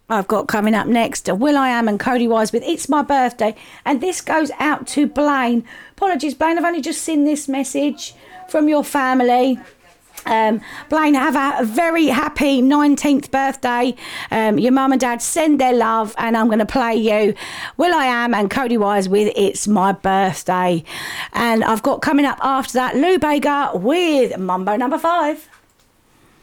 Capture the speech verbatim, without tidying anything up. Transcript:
I've got coming up next Will I Am and Cody Wise with It's My Birthday. And this goes out to Blaine. Apologies, Blaine, I've only just seen this message from your family. Um, Blaine, have a, a very happy nineteenth birthday. Um, your mum and dad send their love, and I'm going to play you Will I Am and Cody Wise with It's My Birthday. And I've got coming up after that Lou Bega with Mumbo Number Five.